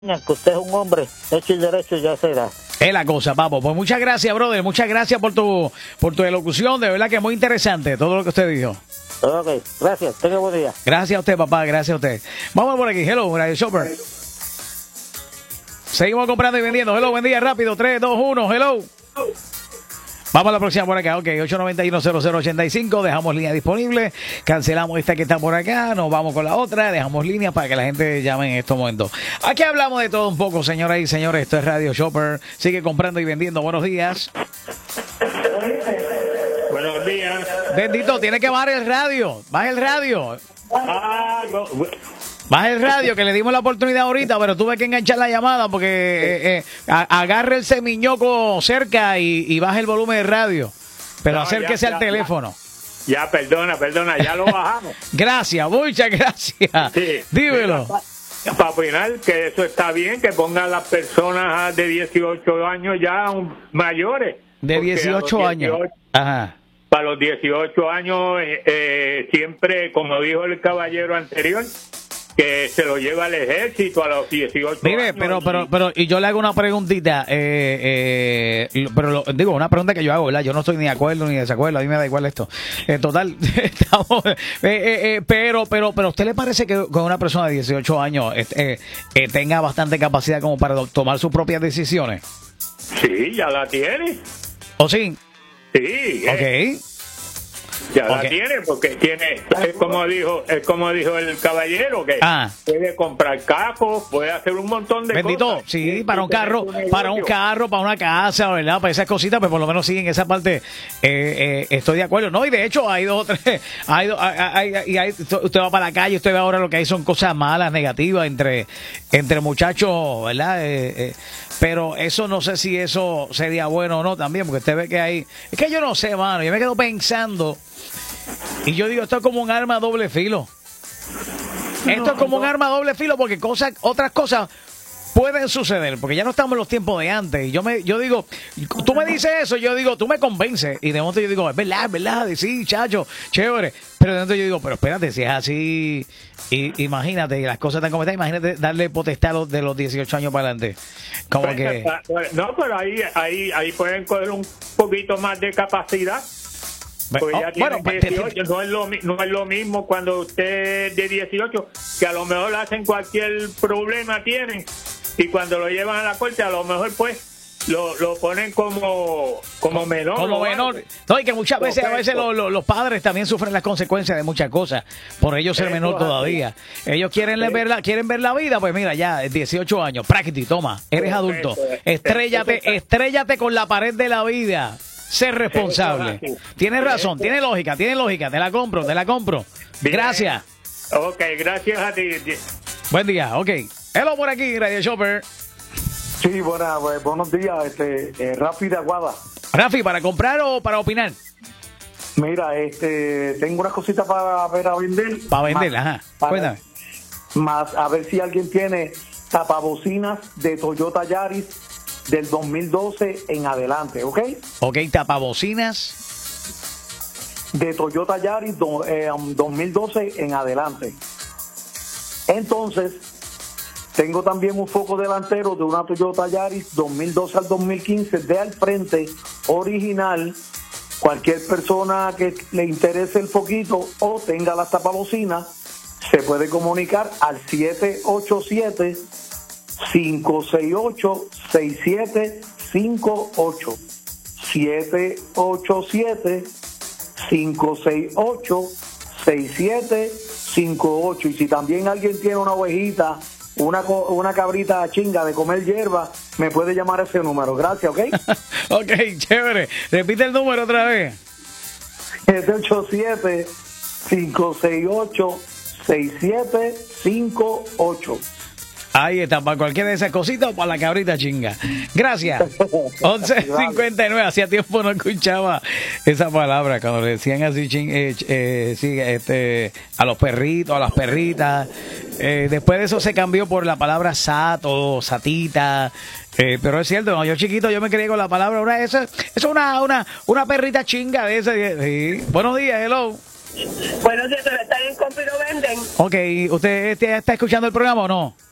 que usted es un hombre hecho y derecho y ya será. Es la cosa, papo. Pues muchas gracias, brother. Muchas gracias por tu elocución. De verdad que es muy interesante todo lo que usted dijo. Ok, gracias. Tenga buen día. Gracias a usted, papá. Gracias a usted. Vamos por aquí. Hello, Radio Shopper. Seguimos comprando y vendiendo. Hello, buen día. Rápido. 3, 2, 1. Hello. Vamos a la próxima por acá. Ok, 891-0085. Dejamos línea disponible. Cancelamos esta que está por acá. Nos vamos con la otra. Dejamos líneas para que la gente llame en estos momentos. Aquí hablamos de todo un poco, señoras y señores. Esto es Radio Shopper. Sigue comprando y vendiendo. Buenos días. Buenos días. Bendito, tiene que bajar el radio. Baja el radio. No. Baja el radio, que le dimos la oportunidad ahorita, pero tuve que enganchar la llamada porque agarre el semiñoco cerca y baje el volumen del radio. Pero No, acérquese al teléfono. Ya, perdona, ya lo bajamos. Gracias, muchas gracias. Sí. Dímelo. Para opinar que eso está bien, que pongan las personas de 18 años ya mayores. De Porque 18 años. Ajá. Para los 18 años, siempre, como dijo el caballero anterior, que se lo lleva al ejército a los 18 Mire, años. pero, y yo le hago una preguntita, digo, una pregunta que yo hago, ¿verdad? Yo no estoy ni de acuerdo ni de desacuerdo, a mí me da igual esto. Total, estamos, pero, ¿a usted le parece que con una persona de 18 años tenga bastante capacidad como para tomar sus propias decisiones? Sí, ya la tiene. ¿O sí? Sí. Ok. Ya la tiene, porque tiene, es como dijo el caballero, que puede comprar cajos, puede hacer un montón de Bendito, cosas. sí, para un carro, para una casa, ¿verdad? Para esas cositas, pues por lo menos sí, en esa parte estoy de acuerdo. No, y de hecho hay dos o tres, usted va para la calle, usted ve ahora lo que hay son cosas malas, negativas entre muchachos, ¿verdad? Pero eso no sé si eso sería bueno o no también, porque usted ve que hay, es que yo no sé, mano, yo me quedo pensando. Y yo digo, esto es como un arma a doble filo. Esto es como un arma a doble filo porque otras cosas pueden suceder, porque ya no estamos en los tiempos de antes. Y yo digo, tú me dices eso, yo digo, tú me convences. Y de momento yo digo, es verdad, sí, chacho, chévere. Pero de momento yo digo, pero espérate, si es así, imagínate, las cosas están como están, imagínate darle potestad de los 18 años para adelante. Como que... No, pero ahí pueden coger un poquito más de capacidad. Pues ya tienen 18, no es lo mismo cuando usted es de 18, que a lo mejor hacen cualquier problema tienen, y cuando lo llevan a la corte a lo mejor pues lo ponen como menor. Como menor. No, y que muchas veces, a veces los padres también sufren las consecuencias de muchas cosas, por ellos ser menor todavía. Ellos quieren ver la vida, pues mira, ya 18 años, prácticamente, toma, eres adulto. Estrellate con la pared de la vida. Ser responsable. Tienes razón, tiene lógica, te la compro. Bien. Gracias. Ok, gracias a ti. Buen día, ok. Hello por aquí, Radio Shopper. Sí, buenos días, Rafi de Aguada. Rafi, ¿para comprar o para opinar? Mira, tengo unas cositas para vender. Para vender, ajá. Cuéntame. Más, a ver si alguien tiene tapabocinas de Toyota Yaris del 2012 en adelante, ¿ok? Ok, tapabocinas de Toyota Yaris 2012 en adelante. Entonces, tengo también un foco delantero de una Toyota Yaris 2012 al 2015 de al frente, original. Cualquier persona que le interese el foquito o tenga las tapabocinas se puede comunicar al 787-568-6758. 787-568-6758. Y si también alguien tiene una ovejita, una cabrita chinga de comer hierba, me puede llamar a ese número. Gracias, ¿ok? Ok, chévere. Repite el número otra vez. 787-568-6758. Ahí está, para cualquiera de esas cositas o para la cabrita chinga. Gracias. 11:59, hacía tiempo no escuchaba esa palabra, cuando le decían así a los perritos, a las perritas. Después de eso se cambió por la palabra sato, satita. Pero es cierto, no, yo chiquito yo me crié con la palabra, esa es una perrita chinga de esa. Sí. Buenos días, hello. Buenos días, ¿están en compra y lo venden? Ok, ¿usted está escuchando el programa o no?